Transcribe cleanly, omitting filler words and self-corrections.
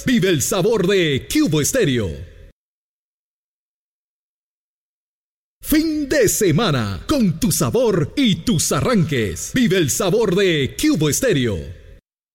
Vive el sabor de Cubo Estéreo. Fin de semana con tu sabor y tus arranques. Vive el sabor de Cubo Estéreo.